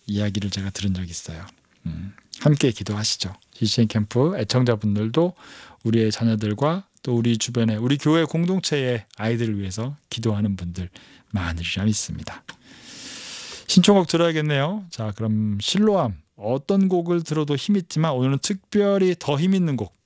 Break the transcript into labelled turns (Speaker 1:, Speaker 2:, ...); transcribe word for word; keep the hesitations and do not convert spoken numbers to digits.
Speaker 1: 이야기를 제가 들은 적이 있어요. 음, 함께 기도하시죠. 씨씨엔 캠프 애청자분들도 우리의 자녀들과 또 우리 주변에 우리 교회 공동체의 아이들을 위해서 기도하는 분들 많으리라 믿습니다. 신청곡 들어야겠네요. 자, 그럼 실로암 어떤 곡을 들어도 힘있지만 오늘은 특별히 더 힘있는 곡